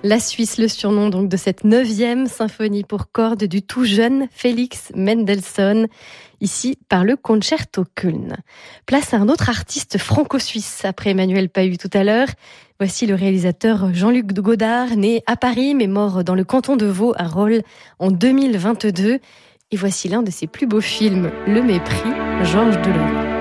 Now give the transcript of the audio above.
La Suisse, le surnom donc de cette 9e symphonie pour cordes du tout jeune Félix Mendelssohn, ici par le Concerto Köln. Place à un autre artiste franco-suisse après Emmanuel Pahud tout à l'heure. Voici le réalisateur Jean-Luc Godard, né à Paris mais mort dans le canton de Vaud à Rolle en 2022. Et voici l'un de ses plus beaux films, Le Mépris, Georges Delerue.